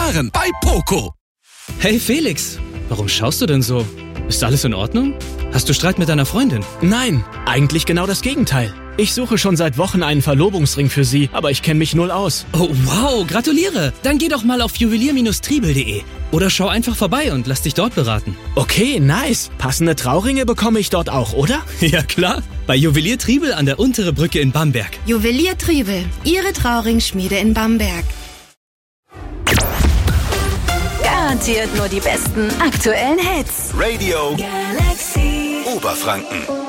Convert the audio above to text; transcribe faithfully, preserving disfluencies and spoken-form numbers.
sparen bei Poco. Hey Felix, warum schaust du denn so? Ist alles in Ordnung? Hast du Streit mit deiner Freundin? Nein, eigentlich genau das Gegenteil. Ich suche schon seit Wochen einen Verlobungsring für sie, aber ich kenne mich null aus. Oh wow, gratuliere! Dann geh doch mal auf juwelier Triebel punkt de oder schau einfach vorbei und lass dich dort beraten. Okay, nice. Passende Trauringe bekomme ich dort auch, oder? Ja klar, bei Juwelier Triebel an der Untere Brücke in Bamberg. Juwelier Triebel, Ihre Trauringschmiede in Bamberg. Garantiert nur die besten aktuellen Hits. Radio Galaxy Oberfranken.